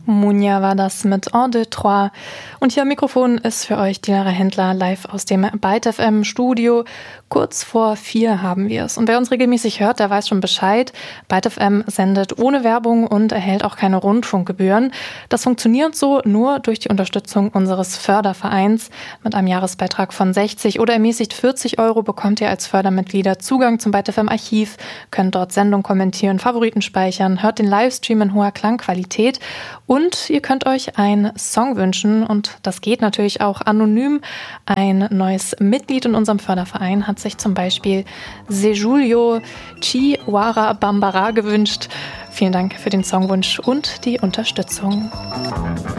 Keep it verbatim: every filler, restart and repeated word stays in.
Munja war das mit En deux, trois. Und hier am Mikrofon ist für euch die Lara Händler live aus dem Byte F M Studio. Kurz vor vier haben wir es. Und wer uns regelmäßig hört, der weiß schon Bescheid. Byte F M sendet ohne Werbung und erhält auch keine Rundfunkgebühren. Das funktioniert so nur durch die Unterstützung unseres Fördervereins. Mit einem Jahresbeitrag von sechzig oder ermäßigt vierzig Euro bekommt ihr als Fördermitglieder Zugang zum Byte F M Archiv, könnt dort Sendung kommentieren, Favoriten speichern, hört den Livestream in hoher Klangqualität und ihr könnt euch einen Song wünschen und das geht natürlich auch anonym. Ein neues Mitglied in unserem Förderverein hat sich zum Beispiel Sejulio Chiwara Bambara gewünscht. Vielen Dank für den Songwunsch und die Unterstützung.